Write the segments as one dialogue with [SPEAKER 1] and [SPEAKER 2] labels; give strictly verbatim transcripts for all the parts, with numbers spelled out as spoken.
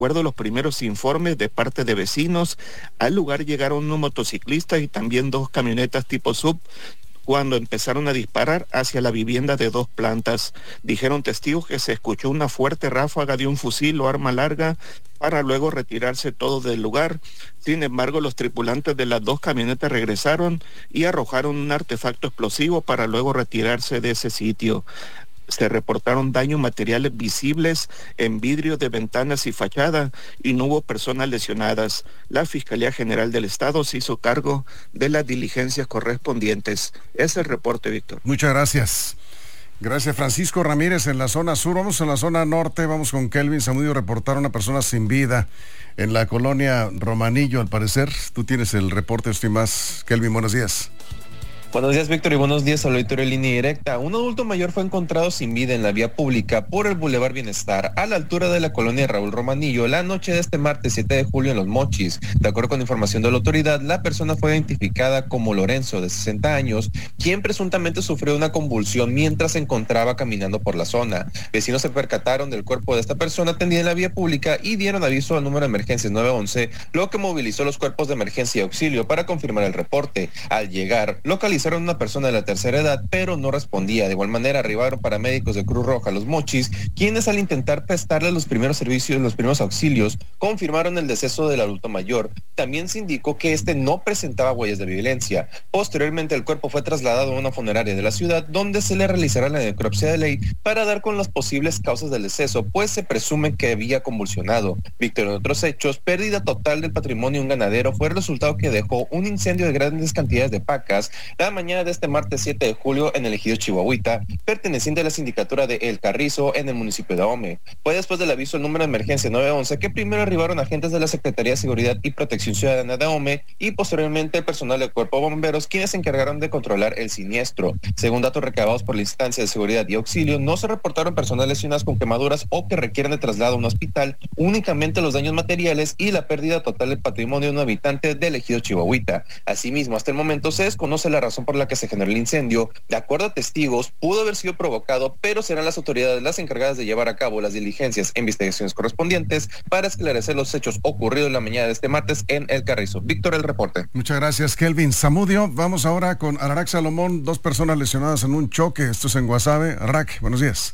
[SPEAKER 1] De acuerdo a los primeros informes de parte de vecinos, al lugar llegaron unos motociclistas y también dos camionetas tipo sub cuando empezaron a disparar hacia la vivienda de dos plantas. Dijeron testigos que se escuchó una fuerte ráfaga de un fusil o arma larga para luego retirarse todos del lugar. Sin embargo, los tripulantes de las dos camionetas regresaron y arrojaron un artefacto explosivo para luego retirarse de ese sitio. Se reportaron daños materiales visibles en vidrios de ventanas y fachada y no hubo personas lesionadas. La Fiscalía General del Estado se hizo cargo de las diligencias correspondientes. Ese es el reporte, Víctor.
[SPEAKER 2] Muchas gracias. Gracias, Francisco Ramírez, en la zona sur. Vamos a la zona norte, vamos con Kelvin Zamudio. Reportaron a una persona sin vida en la colonia Romanillo, al parecer. Tú tienes el reporte, estoy más. Kelvin, buenos días.
[SPEAKER 3] Buenos días, Víctor, y buenos días al auditorio de Línea Directa. Un adulto mayor fue encontrado sin vida en la vía pública por el Boulevard Bienestar, a la altura de la colonia Raúl Romanillo, la noche de este martes siete de julio en Los Mochis. De acuerdo con información de la autoridad, la persona fue identificada como Lorenzo, de sesenta años, quien presuntamente sufrió una convulsión mientras se encontraba caminando por la zona. Vecinos se percataron del cuerpo de esta persona tendida en la vía pública y dieron aviso al número de emergencias nueve once, lo que movilizó los cuerpos de emergencia y auxilio para confirmar el reporte. Al llegar, localizaron a una persona de la tercera edad, pero no respondía. De igual manera, arribaron paramédicos de Cruz Roja Los Mochis, quienes al intentar prestarle los primeros servicios, los primeros auxilios, confirmaron el deceso del adulto mayor. También se indicó que este no presentaba huellas de violencia. Posteriormente, el cuerpo fue trasladado a una funeraria de la ciudad, donde se le realizará la necropsia de ley para dar con las posibles causas del deceso, pues se presume que había convulsionado. Víctor, en otros hechos, pérdida total del patrimonio de un ganadero fue el resultado que dejó un incendio de grandes cantidades de pacas la mañana de este martes siete de julio en el ejido Chihuahuita, perteneciente a la sindicatura de El Carrizo en el municipio de Ahome. Fue después del aviso del número de emergencia nueve once que primero arribaron agentes de la Secretaría de Seguridad y Protección Ciudadana de Ahome y posteriormente el personal del Cuerpo de Bomberos, quienes se encargaron de controlar el siniestro. Según datos recabados por la instancia de seguridad y auxilio, no se reportaron personas lesionadas con quemaduras o que requieren de traslado a un hospital, únicamente los daños materiales y la pérdida total del patrimonio de un habitante del ejido Chihuahuita. Asimismo, hasta el momento se desconoce la razón por la que se generó el incendio. De acuerdo a testigos, pudo haber sido provocado, pero serán las autoridades las encargadas de llevar a cabo las diligencias e investigaciones correspondientes para esclarecer los hechos ocurridos la mañana de este martes en El Carrizo. Víctor, el reporte.
[SPEAKER 2] Muchas gracias, Kelvin Zamudio. Vamos ahora con Ararak Salomón, dos personas lesionadas en un choque. Esto es en Guasave. Ararak, buenos días.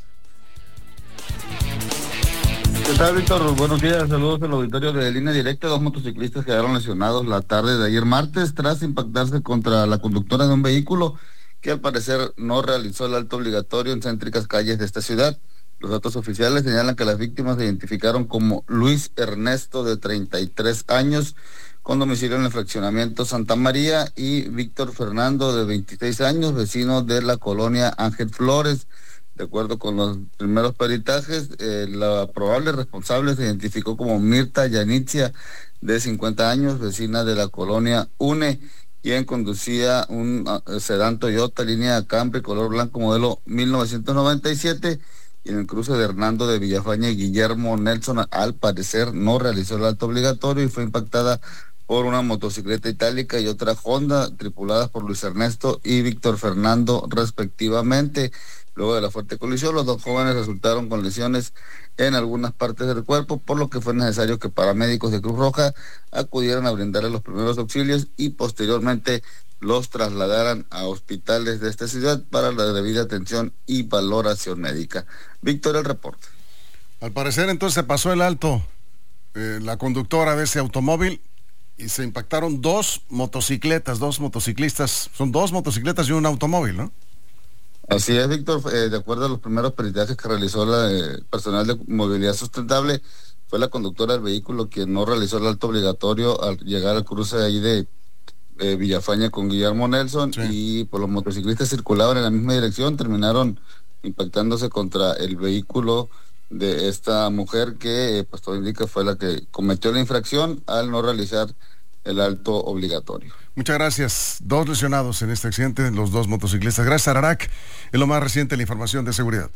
[SPEAKER 4] ¿Qué tal, Víctor? Buenos días, saludos al auditorio de Línea Directa. Dos motociclistas quedaron lesionados la tarde de ayer martes tras impactarse contra la conductora de un vehículo que al parecer no realizó el alto obligatorio en céntricas calles de esta ciudad. Los datos oficiales señalan que las víctimas se identificaron como Luis Ernesto, de treinta y tres años, con domicilio en el fraccionamiento Santa María, y Víctor Fernando, de veintiséis años, vecino de la colonia Ángel Flores. De acuerdo con los primeros peritajes, eh, la probable responsable se identificó como Mirta Yanitzia, de cincuenta años, vecina de la colonia UNE, quien conducía un uh, sedán Toyota línea Camry color blanco modelo mil novecientos noventa y siete, y en el cruce de Hernando de Villafaña y Guillermo Nelson, al parecer no realizó el alto obligatorio y fue impactada por una motocicleta itálica y otra Honda, tripuladas por Luis Ernesto y Víctor Fernando respectivamente. Luego de la fuerte colisión, los dos jóvenes resultaron con lesiones en algunas partes del cuerpo, por lo que fue necesario que paramédicos de Cruz Roja acudieran a brindarles los primeros auxilios y posteriormente los trasladaran a hospitales de esta ciudad para la debida atención y valoración médica. Víctor, el reporte.
[SPEAKER 2] Al parecer entonces se pasó el alto eh, la conductora de ese automóvil y se impactaron dos motocicletas, dos motociclistas, son dos motocicletas y un automóvil, ¿no?
[SPEAKER 4] Así es, Víctor, eh, de acuerdo a los primeros peritajes que realizó la eh, personal de movilidad sustentable, fue la conductora del vehículo quien no realizó el alto obligatorio al llegar al cruce ahí de eh, Villafaña con Guillermo Nelson, sí. Y pues los motociclistas circulaban en la misma dirección, terminaron impactándose contra el vehículo de esta mujer que, eh, pues todo indica, fue la que cometió la infracción al no realizar el alto obligatorio.
[SPEAKER 2] Muchas gracias. Dos lesionados en este accidente, los dos motociclistas. Gracias, Ararak. Es lo más reciente la información de seguridad.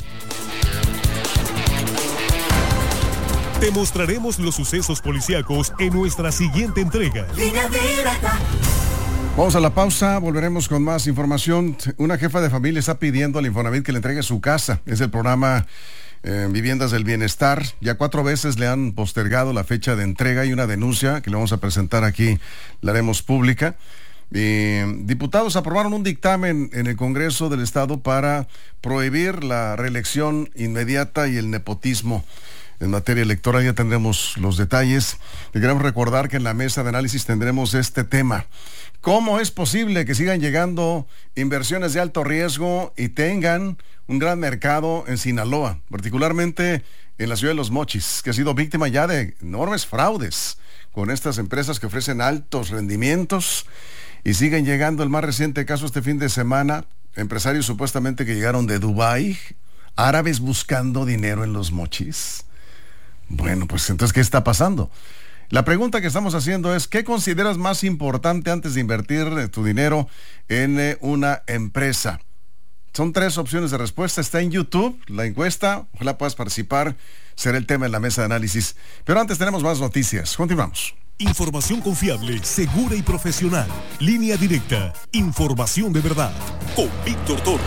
[SPEAKER 5] Te mostraremos los sucesos policíacos en nuestra siguiente entrega.
[SPEAKER 2] Vamos a la pausa, volveremos con más información. Una jefa de familia está pidiendo al Infonavit que le entregue su casa. Es el programa eh, Viviendas del Bienestar. Ya cuatro veces le han postergado la fecha de entrega y una denuncia que le vamos a presentar aquí, la haremos pública. Eh, diputados aprobaron un dictamen en el Congreso del Estado para prohibir la reelección inmediata y el nepotismo en materia electoral. Ya tendremos los detalles. Le queremos recordar que en la mesa de análisis tendremos este tema. ¿Cómo es posible que sigan llegando inversiones de alto riesgo y tengan un gran mercado en Sinaloa, particularmente en la ciudad de Los Mochis, que ha sido víctima ya de enormes fraudes con estas empresas que ofrecen altos rendimientos? Y siguen llegando, el más reciente caso este fin de semana, empresarios supuestamente que llegaron de Dubái, árabes buscando dinero en Los Mochis. Bueno, pues entonces, ¿qué está pasando? La pregunta que estamos haciendo es, ¿qué consideras más importante antes de invertir tu dinero en eh, una empresa? Son tres opciones de respuesta. Está en YouTube la encuesta, ojalá puedas participar, será el tema en la mesa de análisis. Pero antes tenemos más noticias. Continuamos.
[SPEAKER 5] Información confiable, segura y profesional. Línea Directa. Información de verdad. Con Víctor Toro.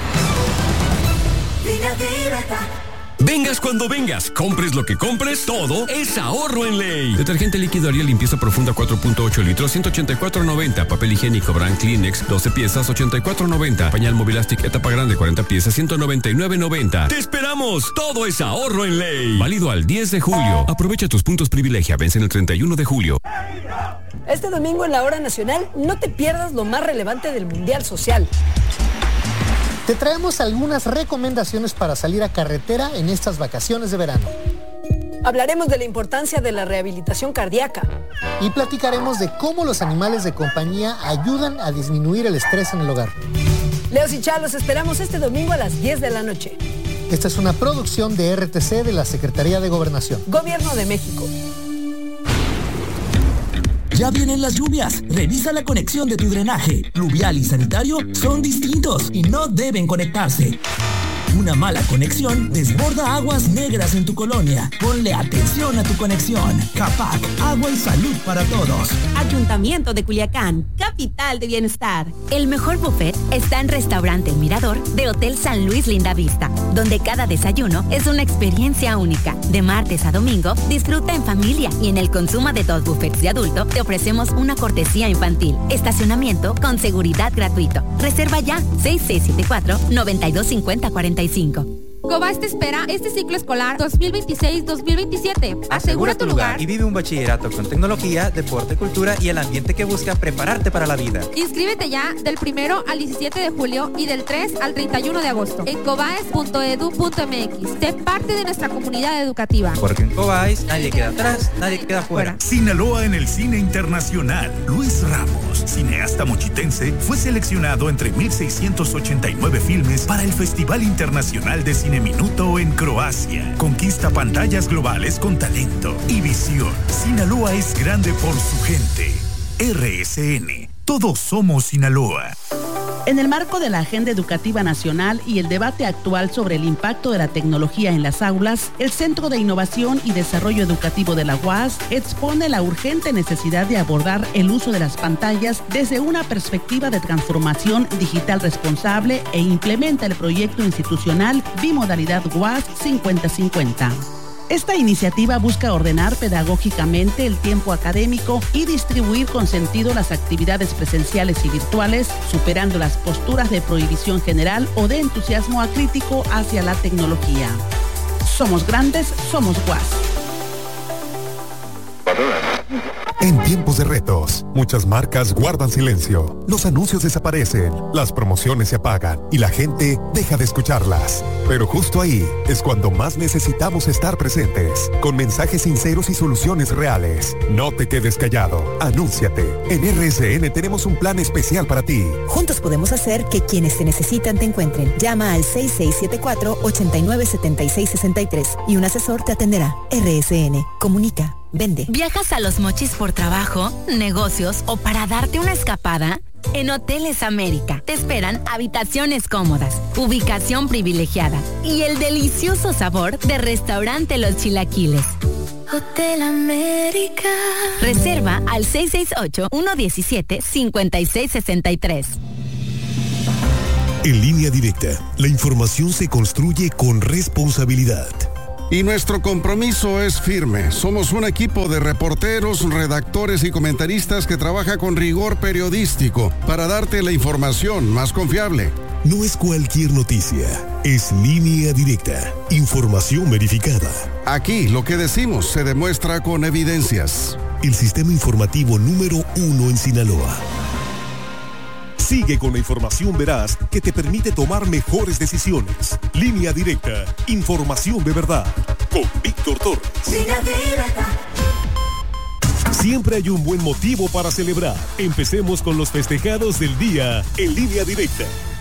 [SPEAKER 6] Línea Directa.
[SPEAKER 7] Vengas cuando vengas, compres lo que compres, todo es ahorro en Ley. Detergente líquido Ariel limpieza profunda cuatro punto ocho litros, ciento ochenta y cuatro noventa. Papel higiénico Brand Kleenex, doce piezas, ochenta y cuatro noventa. Pañal Movilastic etapa grande, cuarenta piezas, ciento noventa y nueve noventa. ¡Te esperamos! Todo es ahorro en Ley. Válido al diez de julio. Aprovecha tus puntos privilegia, vence el treinta y uno de julio.
[SPEAKER 8] Este domingo en la Hora Nacional, no te pierdas lo más relevante del Mundial Social.
[SPEAKER 9] Te traemos algunas recomendaciones para salir a carretera en estas vacaciones de verano.
[SPEAKER 8] Hablaremos de la importancia de la rehabilitación cardíaca.
[SPEAKER 9] Y platicaremos de cómo los animales de compañía ayudan a disminuir el estrés en el hogar.
[SPEAKER 8] Leos y Chá, los esperamos este domingo a las diez de la noche.
[SPEAKER 9] Esta es una producción de R T C de la Secretaría de Gobernación.
[SPEAKER 8] Gobierno de México.
[SPEAKER 6] Ya vienen las lluvias. Revisa la conexión de tu drenaje. Pluvial y sanitario son distintos y no deben conectarse. Una mala conexión desborda aguas negras en tu colonia. Ponle atención a tu conexión. CAPAC, agua y salud para todos.
[SPEAKER 10] Ayuntamiento de Culiacán, capital de bienestar. El mejor buffet está en Restaurante El Mirador de Hotel San Luis Linda Vista, donde cada desayuno es una experiencia única. De martes a domingo, disfruta en familia y en el consumo de dos buffets de adulto te ofrecemos una cortesía infantil. Estacionamiento con seguridad gratuito. Reserva ya seis seis siete cuatro, nueve dos cinco cero cuatro cinco.
[SPEAKER 11] Cobas te espera este ciclo escolar dos mil veintiséis dos mil veintisiete. Asegura tu lugar
[SPEAKER 12] y vive un bachillerato con tecnología, deporte, cultura y el ambiente que busca prepararte para la vida.
[SPEAKER 11] Inscríbete ya del primero al diecisiete de julio y del tres al treinta y uno de agosto en cobaes punto edu punto m x. Sé parte de nuestra comunidad educativa.
[SPEAKER 12] Porque en Cobaes nadie queda atrás, nadie queda fuera.
[SPEAKER 5] Sinaloa en el cine internacional. Luis Ramos, cineasta mochitense, fue seleccionado entre mil seiscientos ochenta y nueve filmes para el Festival Internacional de Cine Minuto en Croacia. Conquista pantallas globales con talento y visión. Sinaloa es grande por su gente. R S N. Todos somos Sinaloa.
[SPEAKER 13] En el marco de la Agenda Educativa Nacional y el debate actual sobre el impacto de la tecnología en las aulas, el Centro de Innovación y Desarrollo Educativo de la U A S expone la urgente necesidad de abordar el uso de las pantallas desde una perspectiva de transformación digital responsable e implementa el proyecto institucional Bimodalidad U A S cincuenta cincuenta. Esta iniciativa busca ordenar pedagógicamente el tiempo académico y distribuir con sentido las actividades presenciales y virtuales, superando las posturas de prohibición general o de entusiasmo acrítico hacia la tecnología. Somos grandes, somos U A S.
[SPEAKER 14] En tiempos de retos, muchas marcas guardan silencio. Los anuncios desaparecen, las promociones se apagan y la gente deja de escucharlas. Pero justo ahí es cuando más necesitamos estar presentes, con mensajes sinceros y soluciones reales. No te quedes callado, anúnciate. En R S N tenemos un plan especial para ti.
[SPEAKER 15] Juntos podemos hacer que quienes te necesitan te encuentren. Llama al seis seis siete cuatro, ocho nueve siete seis seis tres y un asesor te atenderá. R S N, comunica. Vende.
[SPEAKER 10] ¿Viajas a Los Mochis por trabajo, negocios o para darte una escapada? En Hoteles América te esperan habitaciones cómodas, ubicación privilegiada y el delicioso sabor de Restaurante Los Chilaquiles.
[SPEAKER 6] Hotel América.
[SPEAKER 10] Reserva al seis seis ocho, uno uno siete, cinco seis seis tres.
[SPEAKER 5] En Línea Directa, la información se construye con responsabilidad.
[SPEAKER 2] Y nuestro compromiso es firme. Somos un equipo de reporteros, redactores y comentaristas que trabaja con rigor periodístico para darte la información más confiable.
[SPEAKER 16] No es cualquier noticia, es Línea Directa, información verificada.
[SPEAKER 2] Aquí lo que decimos se demuestra con evidencias.
[SPEAKER 16] El sistema informativo número uno en Sinaloa. Sigue con la información veraz que te permite tomar mejores decisiones. Línea Directa, información de verdad. Con Víctor Torres. Línea Directa. Siempre hay un buen motivo para celebrar. Empecemos con los festejados del día en Línea Directa.